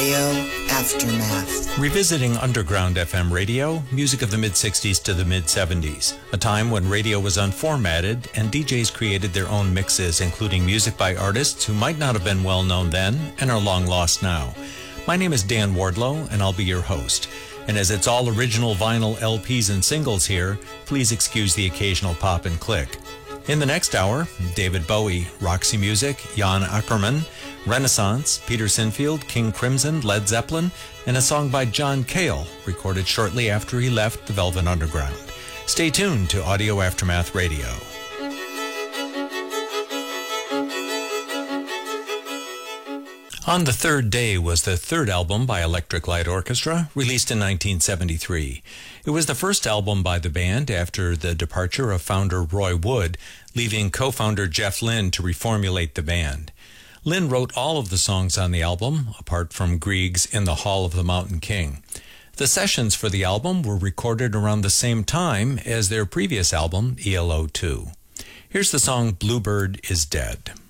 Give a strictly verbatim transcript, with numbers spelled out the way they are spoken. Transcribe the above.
Aftermath. Revisiting underground F M radio, music of the mid-sixties to the mid-seventies, a time when radio was unformatted and D Js created their own mixes, including music by artists who might not have been well known then and are long lost now. My name is Dan Wardlow, and I'll be your host. And as it's all original vinyl L Ps and singles here, please excuse the occasional pop and click. In the next hour, David Bowie, Roxy Music, Jan Akkerman, Renaissance, Peter Sinfield, King Crimson, Led Zeppelin, and a song by John Cale, recorded shortly after he left the Velvet Underground. Stay tuned to Audio Aftermath Radio. On the Third Day was the third album by Electric Light Orchestra, released in nineteen seventy-three. It was the first album by the band after the departure of founder Roy Wood, leaving co-founder Jeff Lynne to reformulate the band. Lynne wrote all of the songs on the album, apart from Grieg's In the Hall of the Mountain King. The sessions for the album were recorded around the same time as their previous album, E L O two. Here's the song Bluebird is Dead.